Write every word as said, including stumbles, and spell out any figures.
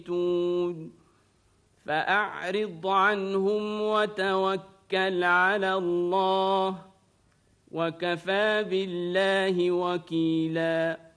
فأعرض عنهم وتوكل على الله وكفى بالله وكيلا.